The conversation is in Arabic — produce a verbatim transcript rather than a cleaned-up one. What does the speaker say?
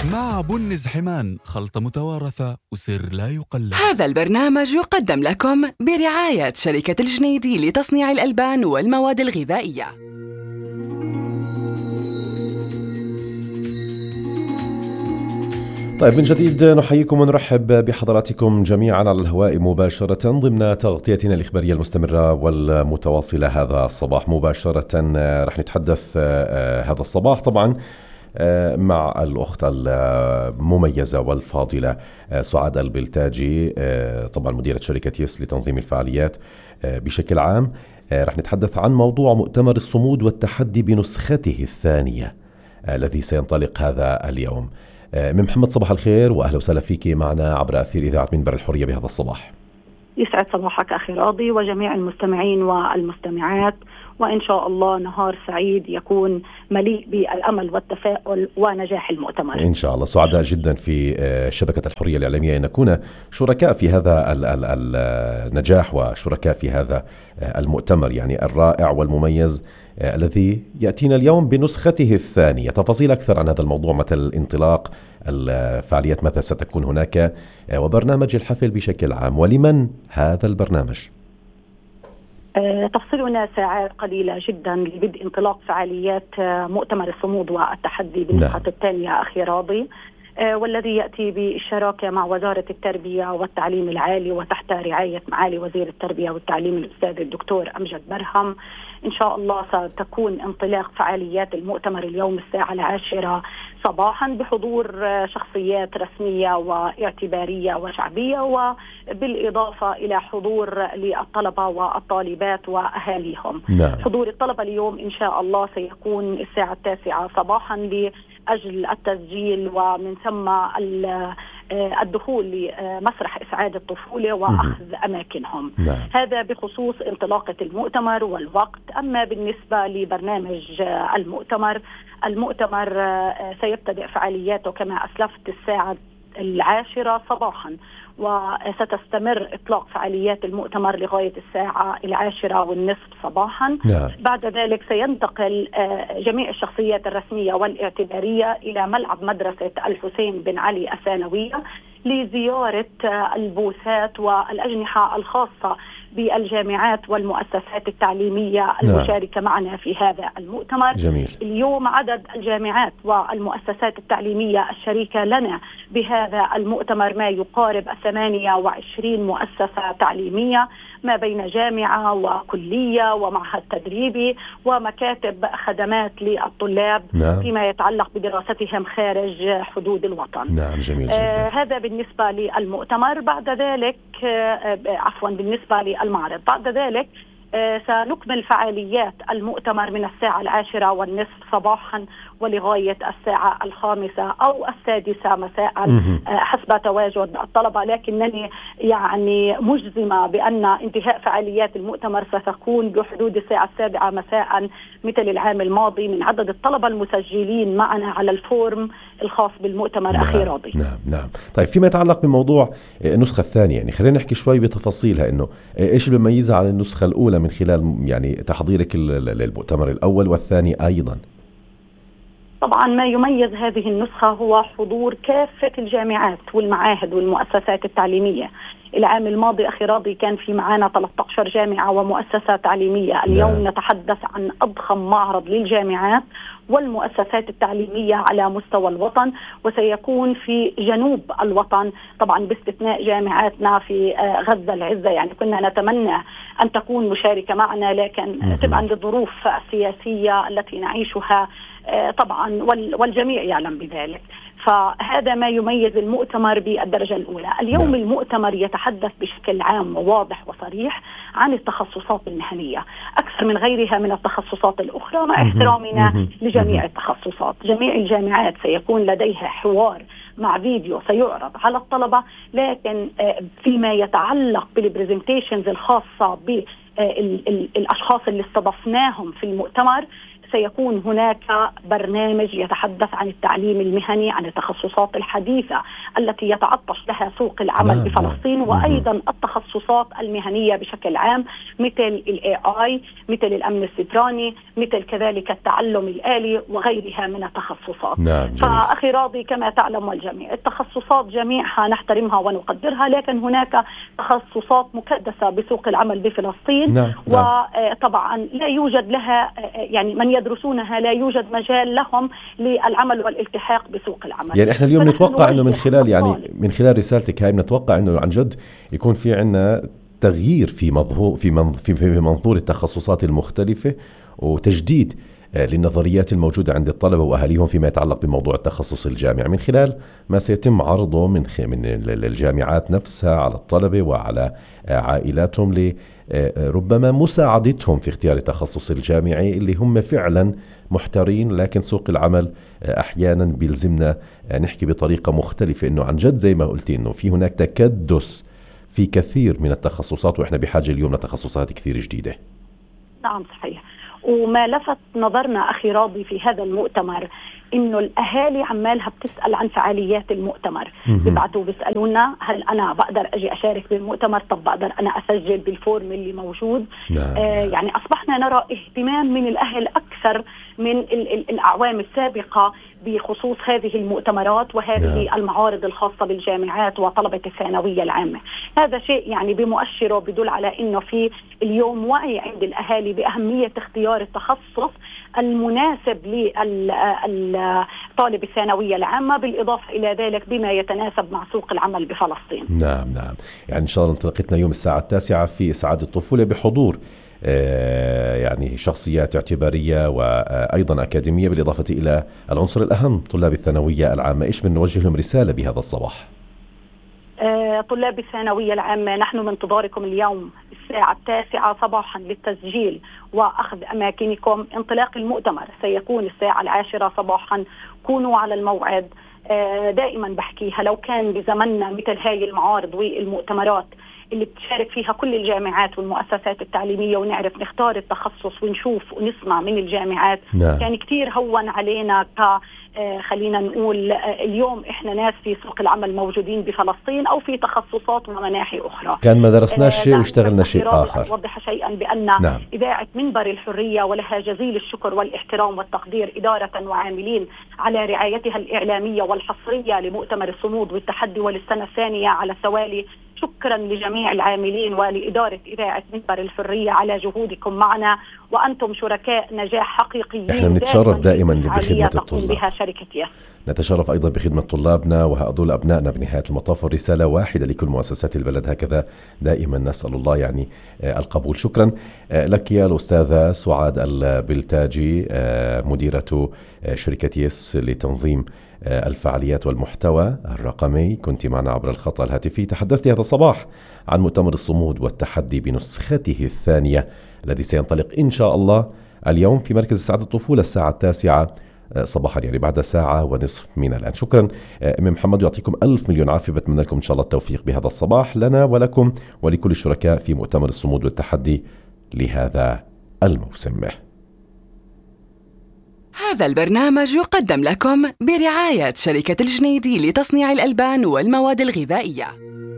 مع بنز حمان، خلطة متوارثة وسر لا يقلد. هذا البرنامج يقدم لكم برعاية شركة الجنيدي لتصنيع الألبان والمواد الغذائية. طيب، من جديد نحييكم ونرحب بحضراتكم جميعا على الهواء مباشرة ضمن تغطيتنا الإخبارية المستمرة والمتواصلة هذا الصباح. مباشرة رح نتحدث هذا الصباح طبعا مع الأخت المميزة والفاضلة سعاد البلتاجي، طبعا مديرة شركة يس لتنظيم الفعاليات بشكل عام. رح نتحدث عن موضوع مؤتمر الصمود والتحدي بنسخته الثانية الذي سينطلق هذا اليوم. من محمد، صباح الخير وأهلا وسهلا فيك معنا عبر أثير إذاعة منبر الحرية بهذا الصباح. يسعد صباحك أخي راضي وجميع المستمعين والمستمعات، وإن شاء الله نهار سعيد يكون مليء بالأمل والتفاؤل ونجاح المؤتمر إن شاء الله. سعداء جدا في شبكة الحرية الإعلامية أن نكون شركاء في هذا النجاح وشركاء في هذا المؤتمر يعني الرائع والمميز الذي يأتينا اليوم بنسخته الثانية. تفاصيل أكثر عن هذا الموضوع، متى الانطلاق الفعاليات، متى ستكون هناك، وبرنامج الحفل بشكل عام، ولمن هذا البرنامج؟ تفصلنا ساعات قليلة جدا لبدء انطلاق فعاليات مؤتمر الصمود والتحدي بالنسخة نعم. الثانية أخي راضي، والذي يأتي بالشراكة مع وزارة التربية والتعليم العالي وتحت رعاية معالي وزير التربية والتعليم الأستاذ الدكتور أمجد برهم. إن شاء الله ستكون انطلاق فعاليات المؤتمر اليوم الساعة العاشرة صباحا بحضور شخصيات رسمية واعتبارية وشعبية، وبالإضافة إلى حضور للطلبة والطالبات وأهاليهم. نعم. حضور الطلبة اليوم إن شاء الله سيكون الساعة التاسعة صباحا لأجل التسجيل ومن ثم الدخول لمسرح إسعاد الطفولة وأخذ أماكنهم. نعم. هذا بخصوص انطلاقة المؤتمر والوقت. أما بالنسبة لبرنامج المؤتمر، المؤتمر سيبتدئ فعالياته كما أسلفت الساعة العاشرة صباحا، وستستمر إطلاق فعاليات المؤتمر لغاية الساعة العاشرة والنصف صباحا. نعم. بعد ذلك سينتقل جميع الشخصيات الرسمية والاعتبارية إلى ملعب مدرسة الحسين بن علي الثانوية لزيارة البوثات والأجنحة الخاصة بالجامعات والمؤسسات التعليمية المشاركة نعم. معنا في هذا المؤتمر. جميل. اليوم عدد الجامعات والمؤسسات التعليمية الشريكة لنا بهذا المؤتمر ما يقارب ثمانية وعشرين مؤسسة تعليمية، ما بين جامعة وكلية ومعهد تدريبي ومكاتب خدمات للطلاب نعم. فيما يتعلق بدراستهم خارج حدود الوطن. نعم. جميل جدا. آه هذا بالنسبة للمؤتمر. بعد ذلك آه عفوا بالنسبة للمعرض، بعد ذلك آه سنكمل فعاليات المؤتمر من الساعة العاشرة والنصف صباحا ولغاية الساعة الخامسة أو السادسة مساء آه حسب تواجد الطلبة، لكنني يعني مجزمة بأن انتهاء فعاليات المؤتمر ستكون بحدود الساعة السابعة مساء مثل العام الماضي من عدد الطلبة المسجلين معنا على الفورم الخاص بالمؤتمر. نعم. أخي راضي. نعم نعم. طيب، فيما يتعلق بموضوع النسخة الثانية، يعني خلينا نحكي شوي بتفاصيلها، إنه إيش اللي بيميزها عن النسخة الأولى من خلال يعني تحضيرك للمؤتمر الأول والثاني أيضا؟ طبعا ما يميز هذه النسخة هو حضور كافة الجامعات والمعاهد والمؤسسات التعليمية. العام الماضي أخي راضي كان في معانا ثلاثة عشر جامعة ومؤسسة تعليمية. اليوم نعم. نتحدث عن أضخم معرض للجامعات والمؤسسات التعليمية على مستوى الوطن، وسيكون في جنوب الوطن طبعا باستثناء جامعاتنا في غزة العزة. يعني كنا نتمنى أن تكون مشاركة معنا، لكن طبعا للظروف السياسية التي نعيشها طبعا والجميع يعلم بذلك. فهذا ما يميز المؤتمر بالدرجة الأولى. اليوم نعم. المؤتمر يتحدث بشكل عام وواضح وصريح عن التخصصات المهنية أكثر من غيرها من التخصصات الأخرى، مع احترامنا لجميع التخصصات. جميع الجامعات سيكون لديها حوار مع فيديو سيعرض على الطلبة، لكن فيما يتعلق بالبرزنتيشنز الخاصة بالأشخاص اللي استضفناهم في المؤتمر سيكون هناك برنامج يتحدث عن التعليم المهني، عن التخصصات الحديثة التي يتعطش لها سوق العمل نعم بفلسطين نعم. وأيضا التخصصات المهنية بشكل عام مثل ال إيه آي، مثل الأمن السيبراني، مثل كذلك التعلم الآلي وغيرها من التخصصات. نعم فأخي راضي كما تعلم والجميع التخصصات جميعها نحترمها ونقدرها، لكن هناك تخصصات مكدسة بسوق العمل بفلسطين نعم. وطبعا لا يوجد لها يعني من يدرسونها لا يوجد مجال لهم للعمل والالتحاق بسوق العمل. يعني احنا اليوم نتوقع انه من خلال يعني من خلال رسالتك هاي بنتوقع انه عن جد يكون في عنا تغيير في مظهور في من في في منظور التخصصات المختلفة وتجديد للنظريات الموجودة عند الطلبة وأهاليهم فيما يتعلق بموضوع التخصص الجامعي من خلال ما سيتم عرضه من من الجامعات نفسها على الطلبة وعلى عائلاتهم لربما مساعدتهم في اختيار التخصص الجامعي اللي هم فعلا محتارين، لكن سوق العمل أحيانا بيلزمنا نحكي بطريقة مختلفة إنه عن جد زي ما قلتي إنه في هناك تكدس في كثير من التخصصات وإحنا بحاجة اليوم لتخصصات كثير جديدة. نعم صحيح. وما لفت نظرنا أخي راضي في هذا المؤتمر إنه الأهالي عمالها بتسأل عن فعاليات المؤتمر، بيبعتوا بيسألونا هل أنا بقدر أجي أشارك بالمؤتمر، طب بقدر أنا أسجل بالفورم اللي موجود. نعم. آه يعني أصبحنا نرى اهتمام من الأهل أكثر من ال- ال- الأعوام السابقة بخصوص هذه المؤتمرات وهذه نعم. المعارض الخاصة بالجامعات وطلبة الثانوية العامة. هذا شيء يعني بمؤشر وبدل على إنه في اليوم وعي عند الأهالي بأهمية اختيار التخصص المناسب لطالب الثانوية العامة، بالإضافة إلى ذلك بما يتناسب مع سوق العمل بفلسطين. نعم نعم يعني إن شاء الله انطلقتنا يوم الساعة التاسعة في إسعاد الطفولة بحضور يعني شخصيات اعتبارية وأيضا أكاديمية، بالإضافة إلى العنصر الأهم طلاب الثانوية العامة. إيش بنوجه لهم رسالة بهذا الصباح؟ طلاب الثانوية العامة نحن بانتظاركم اليوم الساعة التاسعة صباحا للتسجيل وأخذ أماكنكم. انطلاق المؤتمر سيكون الساعة العاشرة صباحا، كونوا على الموعد. دائما بحكيها لو كان بزمننا مثل هاي المعارض والمؤتمرات اللي بتشارك فيها كل الجامعات والمؤسسات التعليمية ونعرف نختار التخصص ونشوف ونسمع من الجامعات نعم. كان كتير هون علينا ك خلينا نقول اليوم إحنا ناس في سوق العمل موجودين بفلسطين أو في تخصصات ومناحي أخرى، كان ما درسناش شيء واشتغلنا شيء آخر. أوضح شيئا بأن نعم. إذاعة منبر الحرية ولها جزيل الشكر والاحترام والتقدير إدارة وعاملين على رعايتها الإعلامية والحصرية لمؤتمر الصمود والتحدي وللسنة الثانية على التوالي. شكرا لجميع العاملين ولإدارة إذاعة منبر الحرية على جهودكم معنا، وأنتم شركاء نجاح حقيقيين. احنا بنتشرف دائما بخدمة الطلاب، بها شركة ياس. نتشرف أيضا بخدمة طلابنا وهؤلاء أبنائنا بنهاية المطاف. رسالة واحدة لكل مؤسسات البلد، هكذا دائما نسأل الله يعني القبول. شكرا لك يا الأستاذة سعاد البلتاجي مديرة شركة ياس لتنظيم الفعاليات والمحتوى الرقمي، كنت معنا عبر الخط الهاتفي. تحدثت هذا الصباح عن مؤتمر الصمود والتحدي بنسخته الثانية الذي سينطلق إن شاء الله اليوم في مركز إسعاد الطفولة الساعة التاسعة صباحا، يعني بعد ساعة ونصف من الآن. شكرا أم محمد، يعطيكم ألف مليون عافية. بتمنى لكم إن شاء الله التوفيق بهذا الصباح لنا ولكم ولكل الشركاء في مؤتمر الصمود والتحدي لهذا الموسم. هذا البرنامج يقدم لكم برعاية شركة الجنيدي لتصنيع الألبان والمواد الغذائية.